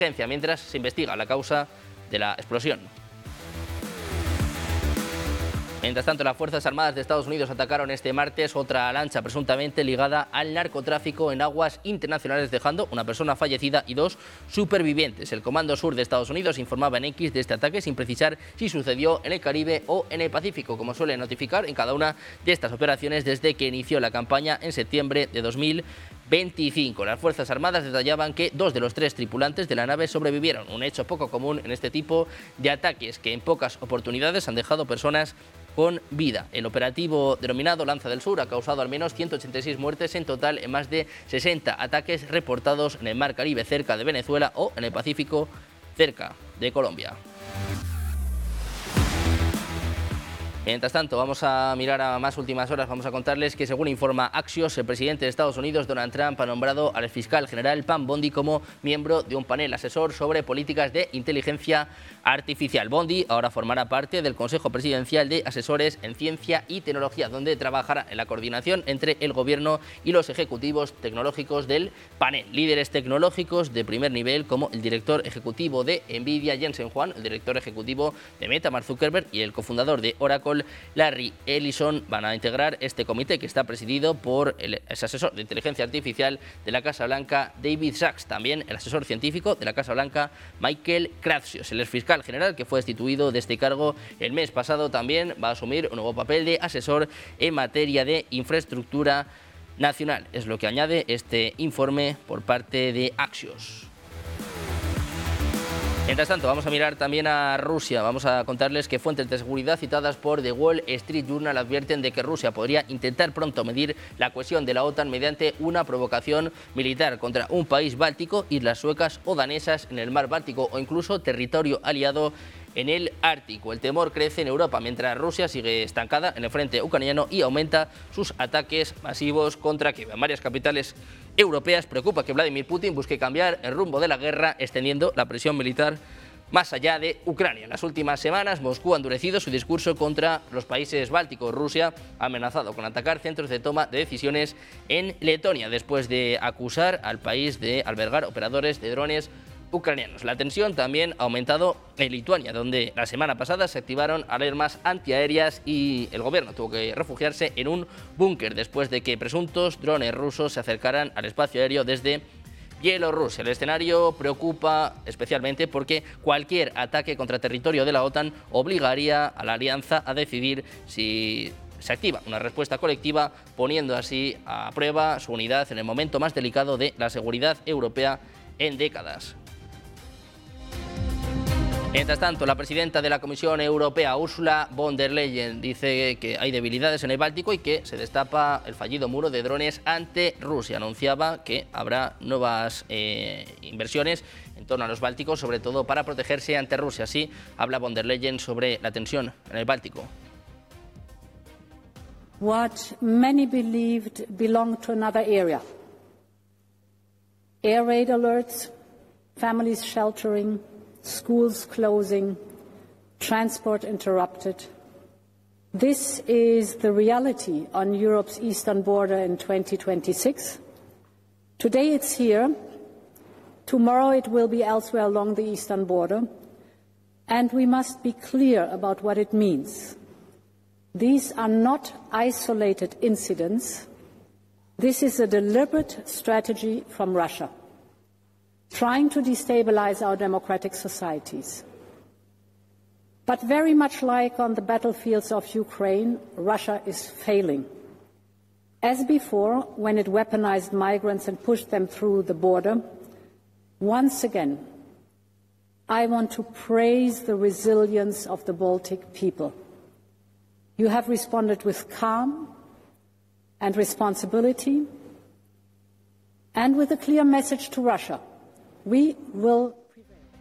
mientras se investiga la causa de la explosión. Mientras tanto, las Fuerzas Armadas de Estados Unidos atacaron este martes otra lancha presuntamente ligada al narcotráfico en aguas internacionales, dejando una persona fallecida y 2 supervivientes. El Comando Sur de Estados Unidos informaba en X de este ataque sin precisar si sucedió en el Caribe o en el Pacífico, como suele notificar en cada una de estas operaciones desde que inició la campaña en septiembre de 2025. Las Fuerzas Armadas detallaban que 2 de los 3 tripulantes de la nave sobrevivieron, un hecho poco común en este tipo de ataques que en pocas oportunidades han dejado personas con vida. El operativo denominado Lanza del Sur ha causado al menos 186 muertes en total en más de 60 ataques reportados en el Mar Caribe cerca de Venezuela o en el Pacífico cerca de Colombia. Mientras tanto, vamos a mirar a más últimas horas. Vamos a contarles que, según informa Axios, el presidente de Estados Unidos, Donald Trump, ha nombrado al fiscal general Pam Bondi como miembro de un panel asesor sobre políticas de inteligencia artificial. Bondi ahora formará parte del Consejo Presidencial de Asesores en Ciencia y Tecnología, donde trabajará en la coordinación entre el gobierno y los ejecutivos tecnológicos del panel. Líderes tecnológicos de primer nivel, como el director ejecutivo de Nvidia, Jensen Huang, el director ejecutivo de Meta, Mark Zuckerberg, y el cofundador de Oracle, Larry Ellison, van a integrar este comité, que está presidido por el asesor de inteligencia artificial de la Casa Blanca, David Sachs, también el asesor científico de la Casa Blanca, Michael Kratsios. El exfiscal general, que fue destituido de este cargo el mes pasado, también va a asumir un nuevo papel de asesor en materia de infraestructura nacional. Es lo que añade este informe por parte de Axios. Mientras tanto, vamos a mirar también a Rusia. Vamos a contarles que fuentes de seguridad citadas por The Wall Street Journal advierten de que Rusia podría intentar pronto medir la cohesión de la OTAN mediante una provocación militar contra un país báltico, islas suecas o danesas en el mar Báltico o incluso territorio aliado en el Ártico. El temor crece en Europa mientras Rusia sigue estancada en el frente ucraniano y aumenta sus ataques masivos contra Kiev. En varias capitales europeas preocupa que Vladimir Putin busque cambiar el rumbo de la guerra, extendiendo la presión militar más allá de Ucrania. En las últimas semanas, Moscú ha endurecido su discurso contra los países bálticos. Rusia ha amenazado con atacar centros de toma de decisiones en Letonia, después de acusar al país de albergar operadores de drones ucranianos. La tensión también ha aumentado en Lituania, donde la semana pasada se activaron alarmas antiaéreas y el gobierno tuvo que refugiarse en un búnker después de que presuntos drones rusos se acercaran al espacio aéreo desde Bielorrusia. El escenario preocupa especialmente porque cualquier ataque contra territorio de la OTAN obligaría a la alianza a decidir si se activa una respuesta colectiva, poniendo así a prueba su unidad en el momento más delicado de la seguridad europea en décadas. Mientras tanto, la presidenta de la Comisión Europea, Ursula von der Leyen, dice que hay debilidades en el Báltico y que se destapa el fallido muro de drones ante Rusia. Anunciaba que habrá nuevas inversiones en torno a los Bálticos, sobre todo para protegerse ante Rusia. Así habla von der Leyen sobre la tensión en el Báltico. What many believed belonged to another era. Air raid alerts, families sheltering, schools closing, transport interrupted. This is the reality on Europe's eastern border in 2026. Today it's here. Tomorrow it will be elsewhere along the eastern border. And we must be clear about what it means. These are not isolated incidents. This is a deliberate strategy from Russia, trying to destabilize our democratic societies. But very much like on the battlefields of Ukraine, Russia is failing. As before, when it weaponized migrants and pushed them through the border, once again, I want to praise the resilience of the Baltic people. You have responded with calm and responsibility and with a clear message to Russia. We will prevail.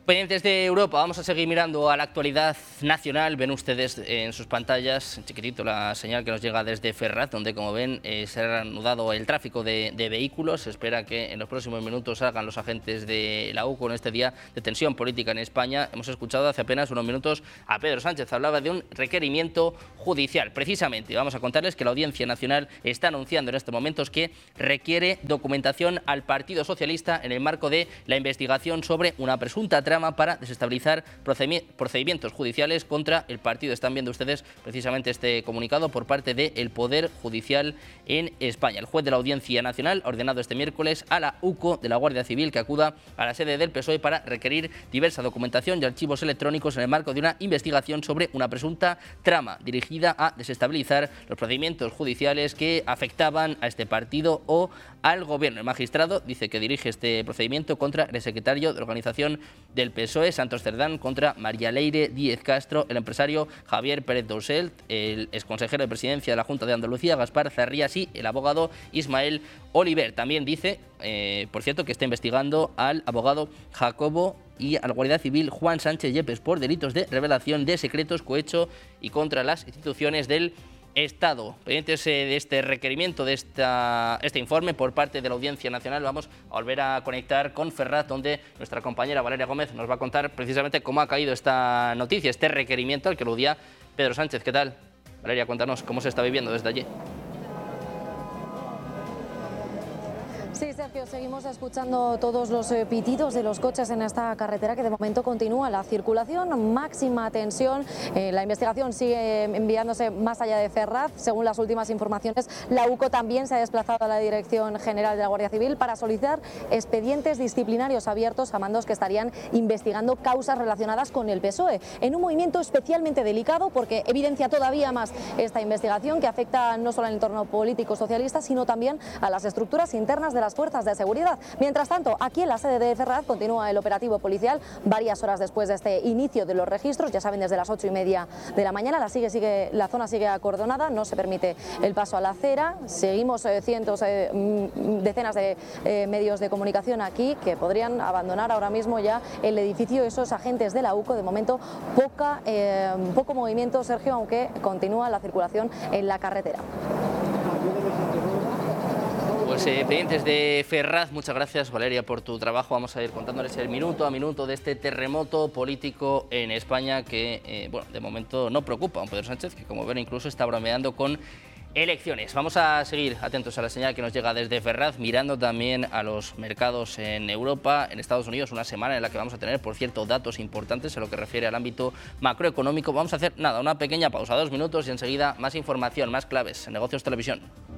Pendientes de Europa, vamos a seguir mirando a la actualidad nacional. Ven ustedes en sus pantallas, en chiquitito, la señal que nos llega desde Ferraz, donde, como ven, se ha reanudado el tráfico de vehículos. Se espera que en los próximos minutos salgan los agentes de la UCO en este día de tensión política en España. Hemos escuchado hace apenas unos minutos a Pedro Sánchez. Hablaba de un requerimiento judicial. Precisamente, vamos a contarles que la Audiencia Nacional está anunciando en estos momentos que requiere documentación al Partido Socialista en el marco de la investigación sobre una presunta trama para desestabilizar procedimientos judiciales contra el partido. Están viendo ustedes precisamente este comunicado por parte del Poder Judicial en España. El juez de la Audiencia Nacional ha ordenado este miércoles a la UCO de la Guardia Civil que acuda a la sede del PSOE para requerir diversa documentación y archivos electrónicos en el marco de una investigación sobre una presunta trama dirigida a desestabilizar los procedimientos judiciales que afectaban a este partido o al gobierno. El magistrado dice que dirige este procedimiento contra el secretario de organización del PSOE, Santos Cerdán, contra María Leire Díez Castro, el empresario Javier Pérez Doucelt, el exconsejero de presidencia de la Junta de Andalucía, Gaspar Zarrías, y el abogado Ismael Oliver. También dice, por cierto, que está investigando al abogado Jacobo y al guardia civil Juan Sánchez Yepes por delitos de revelación de secretos, cohecho y contra las instituciones del Estado. Pendientes de este requerimiento, de este informe por parte de la Audiencia Nacional, vamos a volver a conectar con Ferraz, donde nuestra compañera Valeria Gómez nos va a contar precisamente cómo ha caído esta noticia, este requerimiento al que aludía Pedro Sánchez. ¿Qué tal? Valeria, cuéntanos cómo se está viviendo desde allí. Sí, Sergio, seguimos escuchando todos los pitidos de los coches en esta carretera que de momento continúa la circulación, máxima tensión. La investigación sigue enviándose más allá de Ferraz. Según las últimas informaciones, la UCO también se ha desplazado a la Dirección General de la Guardia Civil para solicitar expedientes disciplinarios abiertos a mandos que estarían investigando causas relacionadas con el PSOE, en un movimiento especialmente delicado porque evidencia todavía más esta investigación que afecta no solo al entorno político socialista, sino también a las estructuras internas de las fuerzas de seguridad. Mientras tanto, aquí en la sede de Ferraz continúa el operativo policial varias horas después de este inicio de los registros. Ya saben, desde las 8:30 de la mañana la zona sigue acordonada, no se permite el paso a la acera. Seguimos decenas de medios de comunicación aquí que podrían abandonar ahora mismo ya el edificio. Esos agentes de la UCO, de momento poco movimiento, Sergio, aunque continúa la circulación en la carretera. Pues pendientes de Ferraz, muchas gracias Valeria por tu trabajo. Vamos a ir contándoles el minuto a minuto de este terremoto político en España que, bueno, de momento no preocupa a un Pedro Sánchez, que como ven incluso está bromeando con elecciones. Vamos a seguir atentos a la señal que nos llega desde Ferraz, mirando también a los mercados en Europa, en Estados Unidos, una semana en la que vamos a tener, por cierto, datos importantes en lo que refiere al ámbito macroeconómico. Vamos a hacer, una pequeña pausa, 2 minutos y enseguida más información, más claves en Negocios Televisión.